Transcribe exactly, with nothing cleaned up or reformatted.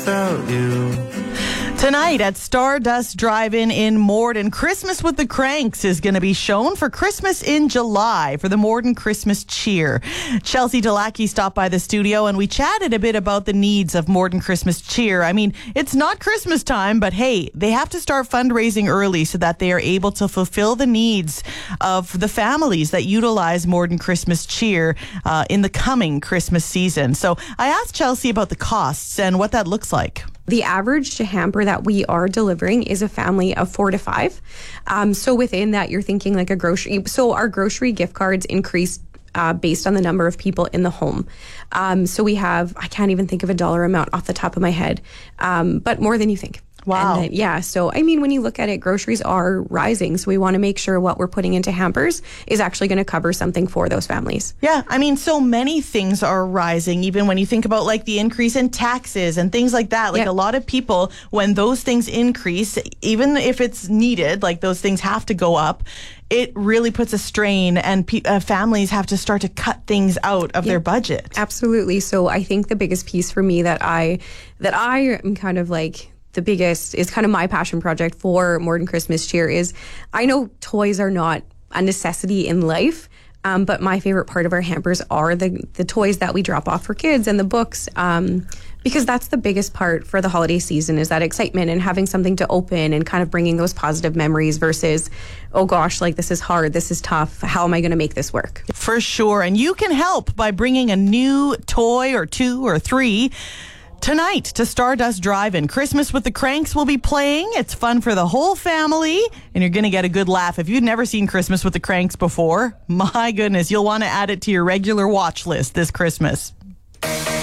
without you. Tonight at Stardust Drive-In in Morden, Christmas with the Cranks is going to be shown for Christmas in July for the Morden Christmas Cheer. Chelsea Delacki stopped by the studio and we chatted a bit about the needs of Morden Christmas Cheer. I mean, it's not Christmas time, but hey, they have to start fundraising early so that they are able to fulfill the needs of the families that utilize Morden Christmas Cheer uh, in the coming Christmas season. So I asked Chelsea about the costs and what that looks like. The average hamper that we are delivering is a family of four to five. Um, so within that, you're thinking like a grocery. So our grocery gift cards increase uh, based on the number of people in the home. Um, so we have, I can't even think of a dollar amount off the top of my head, um, but more than you think. Wow. Then, yeah. So, I mean, when you look at it, groceries are rising. So we want to make sure what we're putting into hampers is actually going to cover something for those families. Yeah. I mean, so many things are rising, even when you think about like the increase in taxes and things like that. Like Yep. a lot of people, when those things increase, even if it's needed, like those things have to go up, it really puts a strain and pe- uh, families have to start to cut things out of Yep. their budget. Absolutely. So I think the biggest piece for me that I, that I am kind of like, the biggest is kind of my passion project for Morden Christmas Cheer is I know toys are not a necessity in life, um, but my favorite part of our hampers are the the toys that we drop off for kids and the books, um, because that's the biggest part for the holiday season is that excitement and having something to open and kind of bringing those positive memories versus, oh gosh, like this is hard, this is tough, how am I going to make this work? For sure. And you can help by bringing a new toy or two or three tonight to Stardust Drive-In. Christmas with the Cranks will be playing. It's fun for the whole family, and you're going to get a good laugh. If you've never seen Christmas with the Cranks before, my goodness, you'll want to add it to your regular watch list this Christmas.